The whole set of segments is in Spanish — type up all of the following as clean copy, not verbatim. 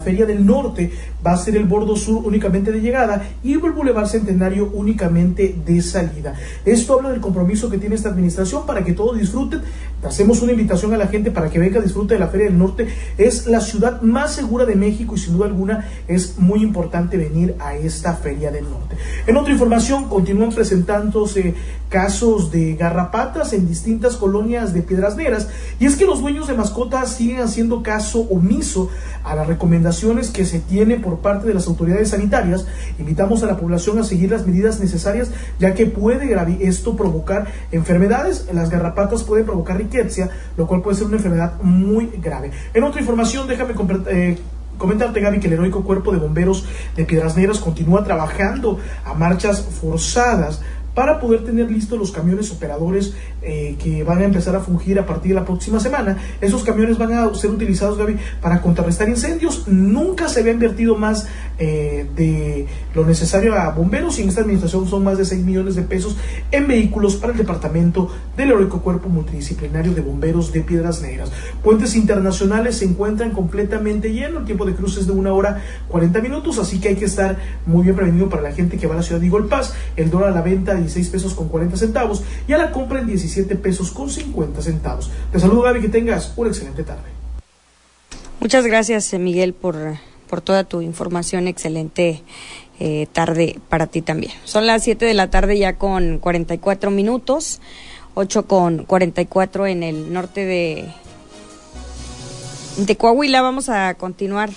Feria del Norte va a ser el bordo sur únicamente de llegada y el Boulevard Centenario únicamente de salida. Esto habla del compromiso que tiene esta administración para que todos disfruten. Hacemos una invitación a la gente para que venga, disfrute de la Feria del Norte. Es la ciudad más segura de México y sin duda alguna es muy importante venir a esta Feria del Norte. En otra información, continúan presentándose casos de garrapatas en distintas colonias de Piedras Negras, y es que los dueños de mascotas siguen haciendo caso omiso a las recomendaciones que se tiene por parte de las autoridades sanitarias. Invitamos a la población a seguir las medidas necesarias, ya que puede esto provocar enfermedades. Las garrapatas pueden provocar riqueza, lo cual puede ser una enfermedad muy grave. En otra información, déjame comentarte, Gaby, que el heroico Cuerpo de Bomberos de Piedras Negras continúa trabajando a marchas forzadas para poder tener listos los camiones operadores que van a empezar a fungir a partir de la próxima semana. Esos camiones van a ser utilizados, Gaby, para contrarrestar incendios. Nunca se había invertido más de lo necesario a bomberos, y en esta administración son más de 6 millones de pesos en vehículos para el departamento del heroico Cuerpo Multidisciplinario de Bomberos de Piedras Negras. Puentes internacionales se encuentran completamente llenos, el tiempo de cruce es de 1 hora 40 minutos, así que hay que estar muy bien prevenido para la gente que va a la ciudad de Eagle Pass. El dólar a la venta 16 pesos con 40 centavos y a la compra en 17 pesos con 50 centavos. Te saludo, Gaby, que tengas una excelente tarde. Muchas gracias, Miguel, por toda tu información. Excelente tarde para ti también. Son las 7 de la tarde ya con 44 minutos, 8 con 44 en el norte de Coahuila. Vamos a continuar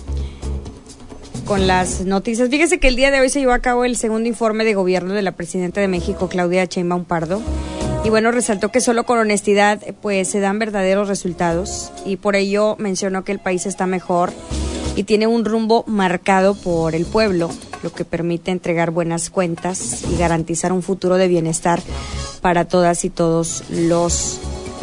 con las noticias. Fíjese que el día de hoy se llevó a cabo el segundo informe de gobierno de la presidenta de México, Claudia Sheinbaum Pardo, y bueno, resaltó que solo con honestidad pues se dan verdaderos resultados, y por ello mencionó que el país está mejor y tiene un rumbo marcado por el pueblo, lo que permite entregar buenas cuentas y garantizar un futuro de bienestar para todas y todos los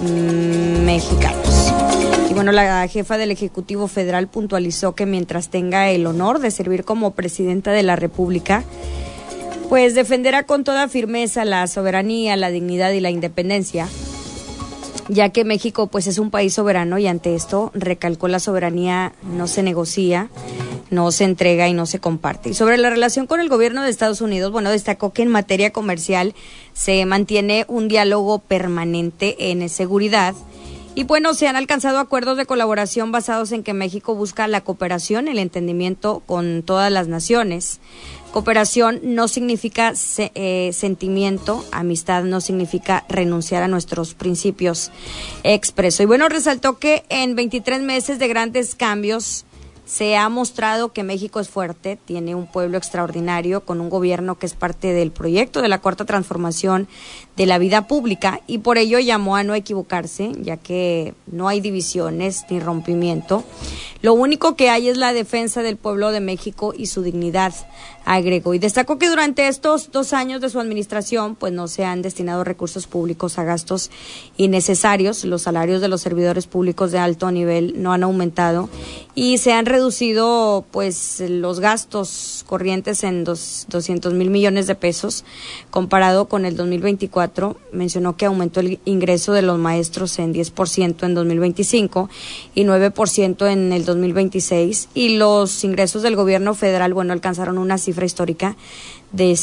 mexicanos. Y bueno, la jefa del Ejecutivo Federal puntualizó que mientras tenga el honor de servir como presidenta de la República, pues defenderá con toda firmeza la soberanía, la dignidad y la independencia, ya que México pues es un país soberano, y ante esto recalcó: la soberanía no se negocia, no se entrega y no se comparte. Y sobre la relación con el gobierno de Estados Unidos, bueno, destacó que en materia comercial se mantiene un diálogo permanente en seguridad. Y bueno, se han alcanzado acuerdos de colaboración basados en que México busca la cooperación, el entendimiento con todas las naciones. Cooperación no significa sentimiento, amistad no significa renunciar a nuestros principios, expresó. Y bueno, resaltó que en 23 meses de grandes cambios se ha mostrado que México es fuerte, tiene un pueblo extraordinario, con un gobierno que es parte del proyecto de la Cuarta Transformación de la vida pública, y por ello llamó a no equivocarse, ya que no hay divisiones ni rompimiento. Lo único que hay es la defensa del pueblo de México y su dignidad, agregó. Y destacó que durante estos 2 años de su administración, pues no se han destinado recursos públicos a gastos innecesarios. Los salarios de los servidores públicos de alto nivel no han aumentado y se han reducido pues los gastos corrientes en 200,000 millones de pesos comparado con el 2024. Mencionó que aumentó el ingreso de los maestros en 10% en 2025 y 9% en el 2026, y los ingresos del gobierno federal, bueno, alcanzaron una cifra histórica de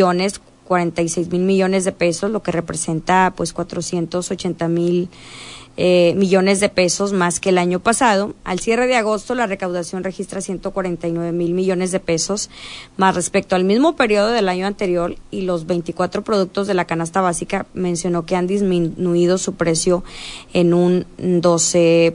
6,46 millones de pesos, lo que representa pues 480,000 millones de pesos más que el año pasado. Al cierre de agosto, la recaudación registra 149,000 millones de pesos más respecto al mismo periodo del año anterior, y los 24 productos de la canasta básica mencionó que han disminuido su precio en un 12%.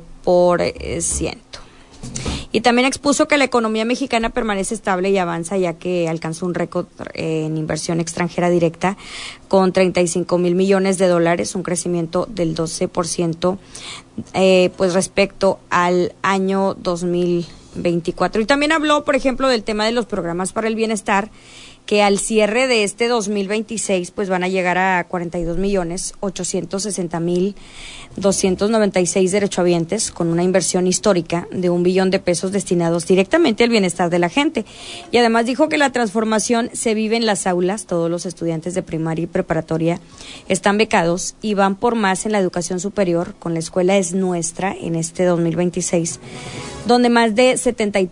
Y también expuso que la economía mexicana permanece estable y avanza, ya que alcanzó un récord en inversión extranjera directa con 35,000 millones de dólares, un crecimiento del 12% pues respecto al año 2024. Y también habló, por ejemplo, del tema de los programas para el bienestar, que al cierre de este 2026 pues van a llegar a 42,860,296 derechohabientes, con una inversión histórica de 1 billón de pesos destinados directamente al bienestar de la gente. Y además dijo que la transformación se vive en las aulas. Todos los estudiantes de primaria y preparatoria están becados y van por más en la educación superior, con la escuela es nuestra en este 2026, donde más de